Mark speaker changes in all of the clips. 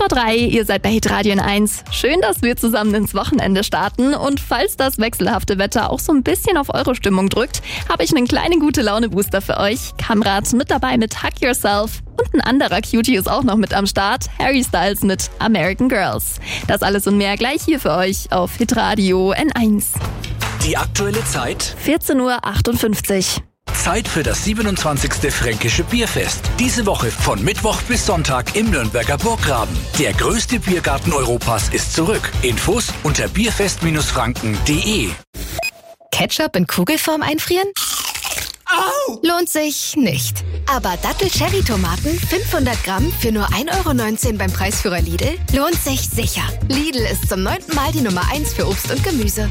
Speaker 1: 10:03 Uhr, ihr seid bei Hitradio N1. Schön, dass wir zusammen ins Wochenende starten. Und falls das wechselhafte Wetter auch so ein bisschen auf eure Stimmung drückt, habe ich einen kleinen Gute-Laune-Booster für euch. Kamrat mit dabei mit Hug Yourself. Und ein anderer Cutie ist auch noch mit am Start. Harry Styles mit American Girls. Das alles und mehr gleich hier für euch auf Hitradio N1.
Speaker 2: Die aktuelle Zeit?
Speaker 1: 14:58 Uhr.
Speaker 2: Zeit für das 27. Fränkische Bierfest. Diese Woche von Mittwoch bis Sonntag im Nürnberger Burggraben. Der größte Biergarten Europas ist zurück. Infos unter bierfest-franken.de.
Speaker 3: Ketchup in Kugelform einfrieren?
Speaker 4: Au!
Speaker 3: Lohnt sich nicht. Aber Dattel-Cherry-Tomaten 500 Gramm für nur 1,19 € beim Preisführer Lidl lohnt sich sicher. Lidl ist zum 9. Mal die Nummer 1 für Obst und Gemüse.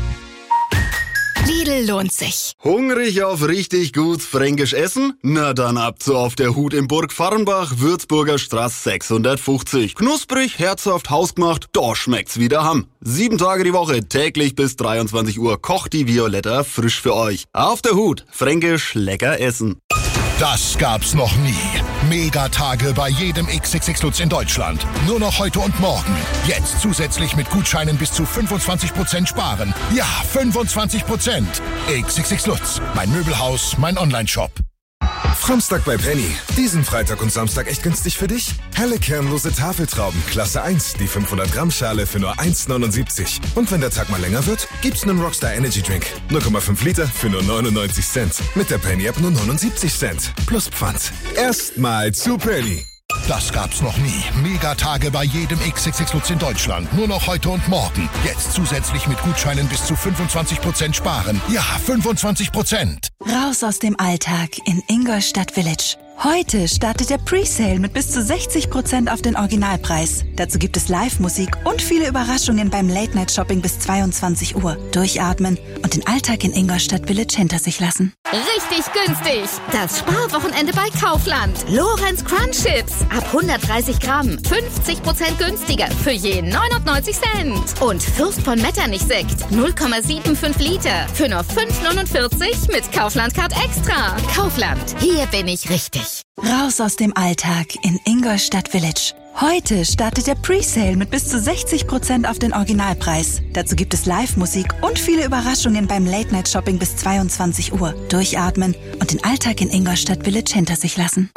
Speaker 3: Lidl lohnt sich.
Speaker 5: Hungrig auf richtig gut fränkisch Essen? Na dann ab zu Auf der Hut in Burg Farrenbach, Würzburger Straße 650. Knusprig, herzhaft, hausgemacht, da schmeckt's wie daheim. 7 Tage die Woche, täglich bis 23 Uhr kocht die Violetta frisch für euch. Auf der Hut, fränkisch lecker essen.
Speaker 6: Das gab's noch nie. Megatage bei jedem XXX Lutz in Deutschland. Nur noch heute und morgen. Jetzt zusätzlich mit Gutscheinen bis zu 25% sparen. Ja, 25%. XXX Lutz. Mein Möbelhaus, mein Onlineshop.
Speaker 7: Samstag bei Penny. Diesen Freitag und Samstag echt günstig für dich? Helle kernlose Tafeltrauben, Klasse 1, die 500 Gramm Schale für nur 1,79. Und wenn der Tag mal länger wird, gibt's einen Rockstar Energy Drink. 0,5 Liter für nur 99 Cent. Mit der Penny App nur 79 Cent. Plus Pfand. Erstmal zu Penny.
Speaker 6: Das gab's noch nie. Megatage bei jedem XXX Lutz in Deutschland. Nur noch heute und morgen. Jetzt zusätzlich mit Gutscheinen bis zu 25% sparen. Ja, 25%.
Speaker 8: Raus aus dem Alltag in Ingolstadt Village. Heute startet der Presale mit bis zu 60% auf den Originalpreis. Dazu gibt es Live-Musik und viele Überraschungen beim Late-Night-Shopping bis 22 Uhr. Durchatmen und den Alltag in Ingolstadt Village hinter sich lassen.
Speaker 9: Richtig günstig! Das Sparwochenende bei Kaufland. Lorenz Crunch Chips ab 130 Gramm. 50% günstiger für je 99 Cent. Und Fürst von Metternich Sekt 0,75 Liter für nur 5,49 mit Kaufland Card Extra. Kaufland, hier bin ich richtig.
Speaker 8: Raus aus dem Alltag in Ingolstadt Village. Heute startet der Presale mit bis zu 60% auf den Originalpreis. Dazu gibt es Live-Musik und viele Überraschungen beim Late-Night-Shopping bis 22 Uhr. Durchatmen und den Alltag in Ingolstadt Village hinter sich lassen.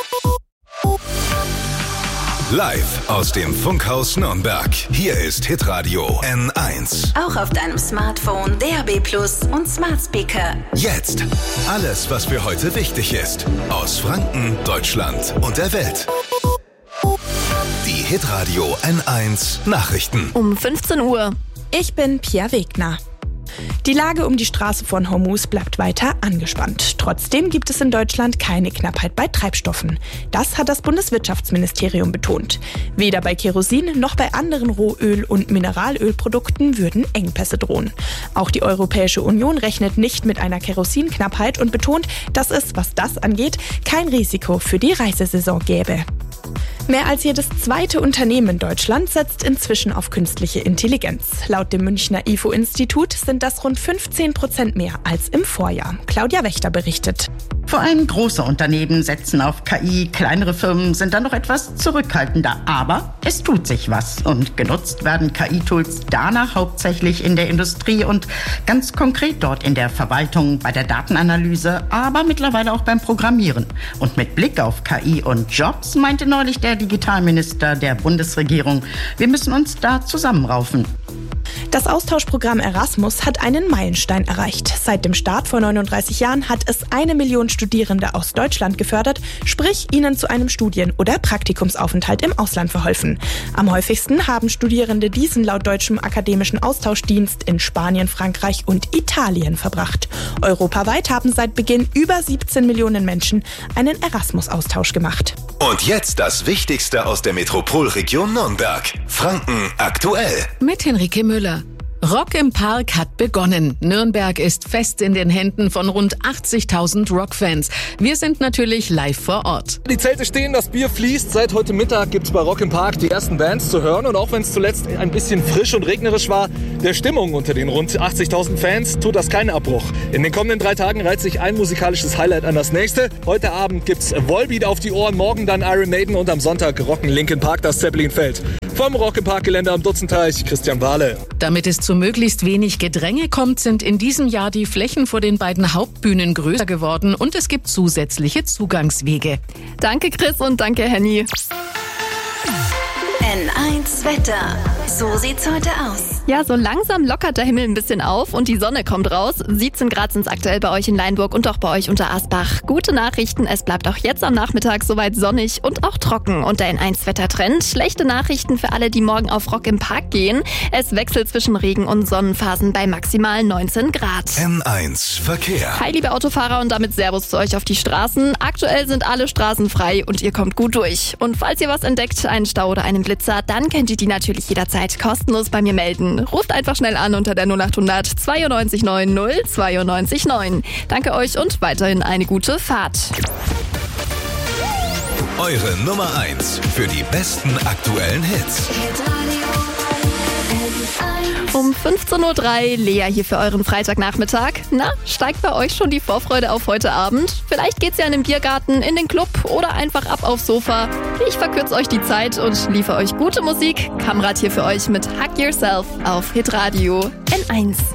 Speaker 7: Live aus dem Funkhaus Nürnberg. Hier ist Hitradio N1.
Speaker 8: Auch auf deinem Smartphone, DAB+ und Smart Speaker.
Speaker 7: Jetzt alles, was für heute wichtig ist. Aus Franken, Deutschland und der Welt. Die Hitradio N1 Nachrichten.
Speaker 1: Um 15 Uhr.
Speaker 10: Ich bin Pia Wegner. Die Lage um die Straße von Hormuz bleibt weiter angespannt. Trotzdem gibt es in Deutschland keine Knappheit bei Treibstoffen. Das hat das Bundeswirtschaftsministerium betont. Weder bei Kerosin noch bei anderen Rohöl- und Mineralölprodukten würden Engpässe drohen. Auch die Europäische Union rechnet nicht mit einer Kerosinknappheit und betont, dass es, was das angeht, kein Risiko für die Reisesaison gäbe. Mehr als jedes zweite Unternehmen in Deutschland setzt inzwischen auf künstliche Intelligenz. Laut dem Münchner IFO-Institut sind das rund 15% mehr als im Vorjahr. Claudia Wächter berichtet.
Speaker 11: Vor allem große Unternehmen setzen auf KI, kleinere Firmen sind dann noch etwas zurückhaltender. Aber es tut sich was und genutzt werden KI-Tools danach hauptsächlich in der Industrie und ganz konkret dort in der Verwaltung, bei der Datenanalyse, aber mittlerweile auch beim Programmieren. Und mit Blick auf KI und Jobs meinte neulich der Digitalminister der Bundesregierung, wir müssen uns da zusammenraufen.
Speaker 10: Das Austauschprogramm Erasmus hat einen Meilenstein erreicht. Seit dem Start vor 39 Jahren hat es 1 Million Studierende aus Deutschland gefördert, sprich ihnen zu einem Studien- oder Praktikumsaufenthalt im Ausland verholfen. Am häufigsten haben Studierende diesen laut deutschem akademischen Austauschdienst in Spanien, Frankreich und Italien verbracht. Europaweit haben seit Beginn über 17 Millionen Menschen einen Erasmus-Austausch gemacht.
Speaker 7: Und jetzt das Wichtigste aus der Metropolregion Nürnberg. Franken aktuell.
Speaker 12: Mit Henrike Müller. Rock im Park hat begonnen. Nürnberg ist fest in den Händen von rund 80.000 Rockfans. Wir sind natürlich live vor Ort.
Speaker 13: Die Zelte stehen, das Bier fließt. Seit heute Mittag gibt's bei Rock im Park die ersten Bands zu hören. Und auch wenn es zuletzt ein bisschen frisch und regnerisch war, der Stimmung unter den rund 80.000 Fans tut das keinen Abbruch. In den kommenden 3 Tagen reiht sich ein musikalisches Highlight an das nächste. Heute Abend gibt's Volbeat auf die Ohren, morgen dann Iron Maiden und am Sonntag rocken Linkin Park das Zeppelin-Feld. Vom Rock im Park Gelände am Dutzenteich, Christian Wahle.
Speaker 12: Damit es zu möglichst wenig Gedränge kommt, sind in diesem Jahr die Flächen vor den beiden Hauptbühnen größer geworden und es gibt zusätzliche Zugangswege.
Speaker 1: Danke Chris und danke Henny.
Speaker 8: N1 Wetter. So sieht's heute aus.
Speaker 1: Ja, so langsam lockert der Himmel ein bisschen auf und die Sonne kommt raus. 17 Grad sind's aktuell bei euch in Leinburg und auch bei euch unter Asbach. Gute Nachrichten, es bleibt auch jetzt am Nachmittag soweit sonnig und auch trocken. Und der N1-Wettertrend. Schlechte Nachrichten für alle, die morgen auf Rock im Park gehen. Es wechselt zwischen Regen- und Sonnenphasen bei maximal 19 Grad.
Speaker 6: N1 Verkehr.
Speaker 1: Hi liebe Autofahrer und damit Servus zu euch auf die Straßen. Aktuell sind alle Straßen frei und ihr kommt gut durch. Und falls ihr was entdeckt, einen Stau oder einen Blitzer, dann könnt ihr die natürlich jederzeit kostenlos bei mir melden. Ruft einfach schnell an unter der 0800 92 90 92 9. Danke euch und weiterhin eine gute Fahrt.
Speaker 6: Eure Nummer 1 für die besten aktuellen Hits.
Speaker 1: Um 15.03 Uhr, Lea hier für euren Freitagnachmittag. Na, steigt bei euch schon die Vorfreude auf heute Abend? Vielleicht geht's ja in den Biergarten, in den Club oder einfach ab aufs Sofa. Ich verkürze euch die Zeit und liefere euch gute Musik. Kamrat hier für euch mit Hug Yourself auf Hitradio N1.